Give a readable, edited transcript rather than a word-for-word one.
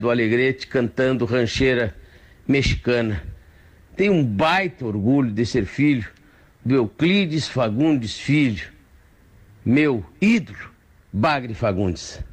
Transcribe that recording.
do Alegrete cantando rancheira mexicana. Tenho um baita orgulho de ser filho do Euclides Fagundes Filho, meu ídolo, Bagre Fagundes.